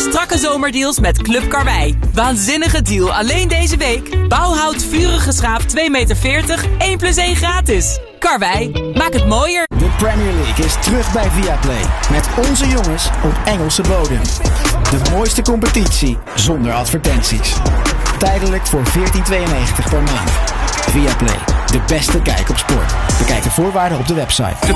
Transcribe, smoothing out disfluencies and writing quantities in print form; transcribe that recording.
strakke zomerdeals met Club Karwei. Waanzinnige deal alleen deze week. Bauhout vurige schaap 2,40 meter, 1+1 gratis. Karwei, maak het mooier. De Premier League is terug bij Viaplay. Met onze jongens op Engelse bodem. De mooiste competitie zonder advertenties. Tijdelijk voor €14,92 per maand. Viaplay, de beste kijk op sport. Bekijk de voorwaarden op de website.